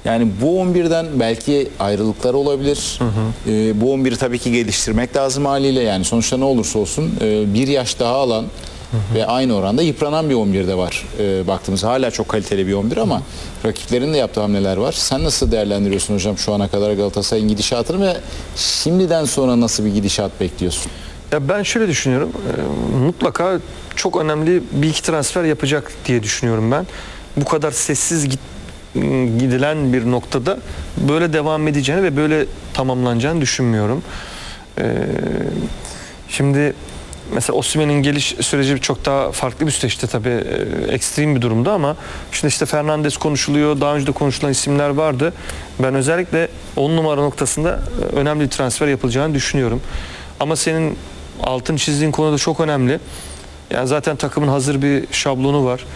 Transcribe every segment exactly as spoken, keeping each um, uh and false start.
Yani bu on birden belki ayrılıklar olabilir. Hı hı. E, bu on biri tabii ki geliştirmek lazım haliyle. Yani sonuçta ne olursa olsun e, bir yaş daha alan hı hı. ve aynı oranda yıpranan bir on bir de var. E, baktığımızda hala çok kaliteli bir on bir ama hı hı. rakiplerin de yaptığı hamleler var. Sen nasıl değerlendiriyorsun hocam şu ana kadar Galatasaray'ın gidişatını ve şimdiden sonra nasıl bir gidişat bekliyorsun? Ya ben şöyle düşünüyorum. E, mutlaka çok önemli bir iki transfer yapacak diye düşünüyorum ben. Bu kadar sessiz git gidilen bir noktada böyle devam edeceğini ve böyle tamamlanacağını düşünmüyorum. Ee, şimdi mesela Osimhen'in geliş süreci çok daha farklı bir süreçte tabii, e, ekstrem bir durumda ama şimdi işte Fernandes konuşuluyor, daha önce de konuşulan isimler vardı. Ben özellikle on numara noktasında önemli bir transfer yapılacağını düşünüyorum. Ama senin altın çizdiğin konu da çok önemli. Yani zaten takımın hazır bir şablonu var.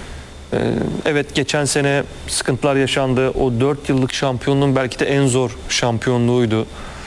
Evet, geçen sene sıkıntılar yaşandı. O dört yıllık şampiyonluğun belki de en zor şampiyonluğuydu.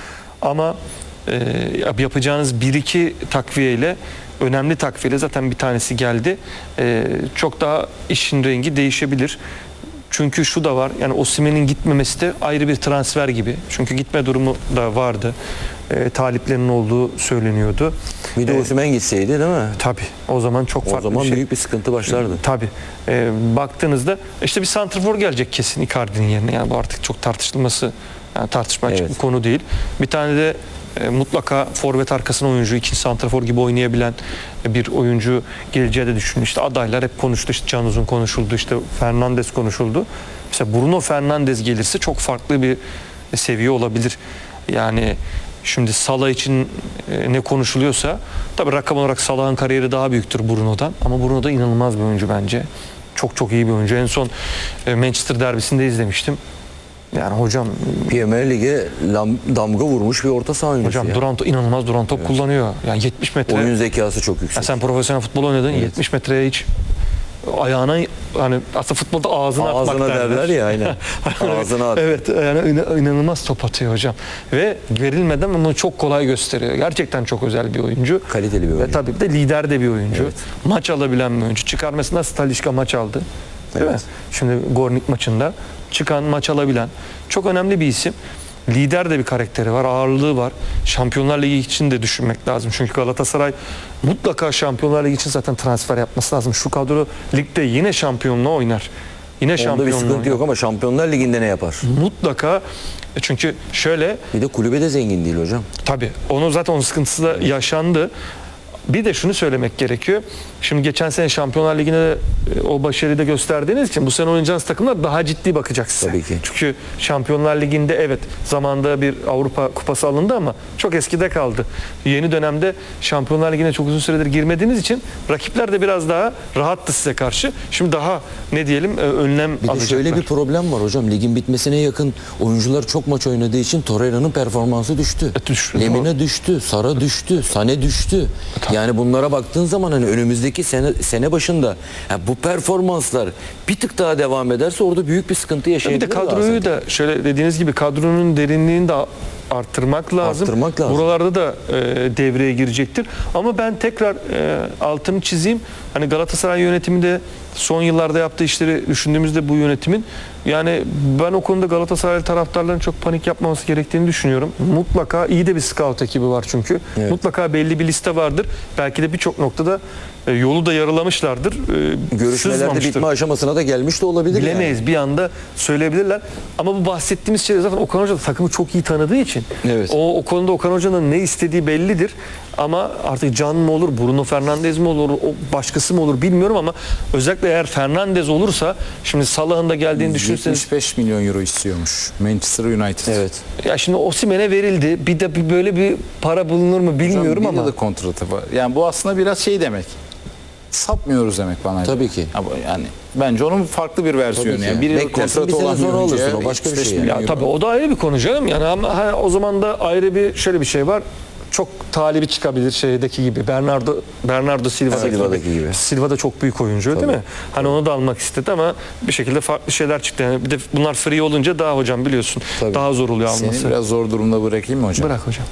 Ama e, yapacağınız bir iki takviyeyle, önemli takviyeyle zaten bir tanesi geldi. E, çok daha işin rengi değişebilir. Çünkü şu da var, yani Osimhen'in gitmemesi de ayrı bir transfer gibi. Çünkü gitme durumu da vardı. E, taliplerinin olduğu söyleniyordu. Bir de Osimhen e, gitseydi değil mi? Tabii. O zaman çok farklı bir şey. O zaman bir şey. büyük bir sıkıntı başlardı. E, tabii. E, baktığınızda işte bir santrafor gelecek kesin Icardi'nin yerine. Yani bu artık çok tartışılması, yani tartışma açık evet. bir konu değil. Bir tane de e, mutlaka forvet arkasına oyuncu, ikinci santrafor gibi oynayabilen bir oyuncu geleceği de düşünün. İşte adaylar hep konuştu. İşte Can Uzun konuşuldu. İşte Fernandes konuşuldu. Mesela Bruno Fernandes gelirse çok farklı bir seviye olabilir. Yani şimdi Salah için e, ne konuşuluyorsa, tabii rakam olarak Salah'ın kariyeri daha büyüktür Bruno'dan ama Bruno da inanılmaz bir oyuncu bence. Çok çok iyi bir oyuncu. En son e, Manchester derbisinde izlemiştim. Yani hocam, Premier Lig'e damga vurmuş bir orta saha oyuncusu. Hocam ya. duran top, inanılmaz duran top evet. kullanıyor. Yani yetmiş metre. Oyun zekası çok yüksek. Ya sen profesyonel futbol oynadın, evet. yetmiş metreye hiç ayağına, hani aslında futbolda ağzına, ağzına atmak derler. derler ya, aynen. Ağzına at. Evet, yani inanılmaz top atıyor hocam. Ve verilmeden bunu çok kolay gösteriyor. Gerçekten çok özel bir oyuncu. Kaliteli bir oyuncu. Ve tabii de lider de bir oyuncu. Evet. Maç alabilen bir oyuncu. Çıkarmasında Stalişka maç aldı. Değil evet. mi? Şimdi Gornik maçında çıkan, maç alabilen çok önemli bir isim. Lider de bir karakteri var, ağırlığı var. Şampiyonlar Ligi için de düşünmek lazım. Çünkü Galatasaray mutlaka Şampiyonlar Ligi için zaten transfer yapması lazım. Şu kadro ligde yine şampiyonluğa oynar. Yine şampiyonluğa Onda bir sıkıntı oynar. yok ama Şampiyonlar Ligi'nde ne yapar? Mutlaka. Çünkü şöyle... Bir de kulübe de zengin değil hocam. Tabii. Onu zaten onun sıkıntısı da yaşandı. Bir de şunu söylemek gerekiyor. Şimdi geçen sene Şampiyonlar Ligi'ne de o başarıyı da gösterdiğiniz için bu sene oynayacağınız takımlar daha ciddi bakacak size. Tabii ki. Çünkü Şampiyonlar Ligi'nde evet zamanda bir Avrupa Kupası alındı ama çok eskide kaldı. Yeni dönemde Şampiyonlar Ligi'ne çok uzun süredir girmediğiniz için rakipler de biraz daha rahattı size karşı. Şimdi daha ne diyelim önlem alacaklar. Bir de şöyle bir problem var hocam. Ligin bitmesine yakın oyuncular çok maç oynadığı için Torreira'nın performansı düştü. Evet, düştü. Lemina düştü, Sara düştü, Sané düştü. Tabii. Yani bunlara baktığın zaman hani önümüzdeki sene, sene başında yani bu performanslar bir tık daha devam ederse orada büyük bir sıkıntı yaşayabilir. Bir de kadroyu da şöyle dediğiniz gibi kadronun derinliğini de arttırmak lazım. Arttırmak lazım. Buralarda da e, devreye girecektir. Ama ben tekrar e, altını çizeyim. Hani Galatasaray yönetimi de son yıllarda yaptığı işleri düşündüğümüzde bu yönetimin, yani ben o konuda Galatasaray taraftarlarının çok panik yapmaması gerektiğini düşünüyorum. Mutlaka iyi de bir scout ekibi var çünkü. Evet. Mutlaka belli bir liste vardır. Belki de birçok noktada e, yolu da yarılamışlardır. E, Görüşmelerde bitme aşamasına da gelmiş de olabilir. Bilemeyiz. Yani. Bir anda söyleyebilirler. Ama bu bahsettiğimiz şey zaten Okan Hoca da takımı çok iyi tanıdığı için. Evet. O, o konuda Okan Hoca'nın ne istediği bellidir. Ama artık Can mı olur, Bruno Fernandes mi olur, o başkası mı olur bilmiyorum ama özellikle eğer Fernandes olursa, şimdi Salah'ın da geldiğini düşünürseniz. yetmiş beş milyon euro istiyormuş Manchester United. Evet. Ya şimdi Osimhen'e verildi. Bir de bir böyle bir para bulunur mu bilmiyorum Hocam, ama. Bir de kontratı var. Yani bu aslında biraz şey demek. Sapmıyoruz demek bana. Tabii ki. Yani bence onun farklı bir versiyonu. Yani bir yıl kontratı olan sonra oyuncuya alırsın, o başka bir şey. Yani. Ya tabii o da ayrı bir konu canım. Yani ama ha, o zaman da ayrı bir şöyle bir şey var. Çok talibi çıkabilir şeydeki gibi. Bernardo Bernardo Silva'daki, Silva'daki gibi. Silva da çok büyük oyuncu. Tabii. Değil mi? Hani onu da almak istedi ama bir şekilde farklı şeyler çıktı. Yani bir de bunlar free olunca daha hocam biliyorsun. Tabii. Daha zor oluyor alması. Seni biraz zor durumda bırakayım mı hocam? Bırak hocam.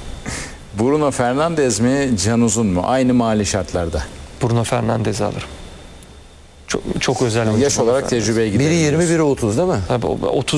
Bruno Fernandes mi, Can Uzun mu? Aynı mali şartlarda. Bruno Fernandes'i alırım. Çok, çok özel oyuncu. Yaş olarak tecrübeye gidelim. biri yirmi, biri otuz değil mi? Tabii otuz